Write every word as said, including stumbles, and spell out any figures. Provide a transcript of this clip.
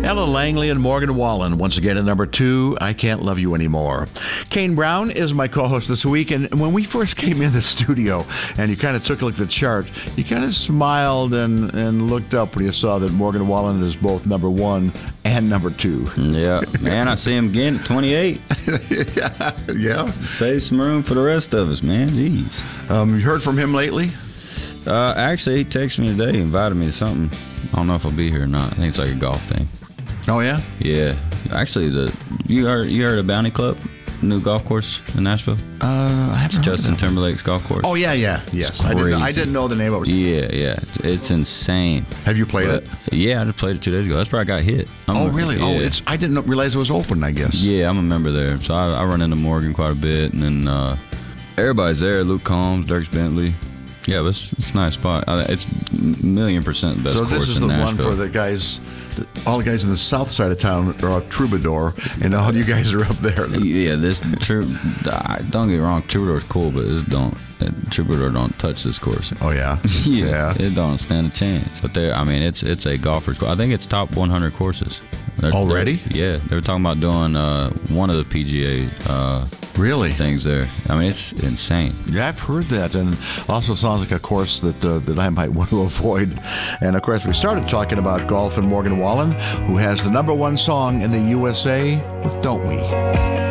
Ellen Langley and Morgan Wallen, once again at number two, I Can't Love You Anymore. Kane Brown is my co-host this week, and when we first came in the studio and you kind of took a look at the chart, you kind of smiled and, and looked up when you saw that Morgan Wallen is both number one and number two. Yeah, man, I see him again at twenty-eight. yeah, yeah. Save some room for the rest of us, man. Jeez. Um, you heard from him lately? Uh, actually, he texted me today, invited me to something. I don't know if I'll be here or not. I think it's like a golf thing. Oh yeah, yeah. Actually, the you heard you heard of Bounty Club, new golf course in Nashville? Uh, I haven't. It's Justin Timberlake's golf course. Oh yeah, yeah, yes. I didn't. I didn't know the name of it. Yeah, yeah. It's, it's insane. Have you played but, it? Yeah, I just played it two days ago. That's where I got hit. I'm oh a, really? Yeah. Oh, it's. I didn't realize it was open. I guess. Yeah, I'm a member there, so I, I run into Morgan quite a bit, and then uh, everybody's there. Luke Combs, Dirks Bentley. Yeah, but it's, it's a nice spot. It's a million percent the best so course in this is the Nashville. one for the guys, the, all the guys in the south side of town are at Troubadour, and all you guys are up there. Yeah, this true. Don't get me wrong, Troubadour's cool, but this don't. Troubadour don't touch this course. Oh yeah, yeah, it don't stand a chance. But there, I mean, it's it's a golfer's course. I think it's top one hundred courses. They're, Already? They're, yeah, they were talking about doing uh, one of the P G A. Uh, Really? Things there. I mean, it's insane. Yeah, I've heard that, and also sounds like a course that uh, that I might want to avoid. And of course, we started talking about golf and Morgan Wallen, who has the number one song in the U S A with "Don't We."